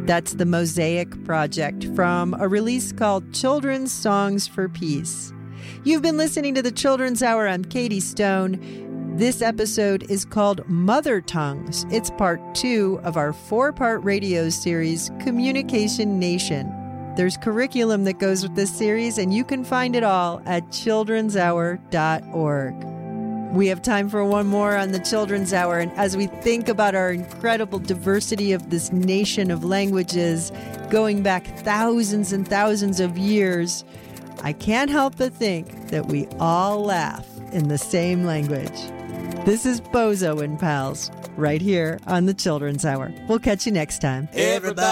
That's the Mosaic Project from a release called Children's Songs for Peace. You've been listening to the Children's Hour. I'm Katie Stone. This episode is called Mother Tongues. It's part 2 of our 4-part radio series, Communication Nation. There's curriculum that goes with this series, and you can find it all at childrenshour.org. We have time for one more on the Children's Hour, and as we think about our incredible diversity of this nation of languages going back thousands and thousands of years, I can't help but think that we all laugh in the same language. This is Bozo and Pals, right here on the Children's Hour. We'll catch you next time. Everybody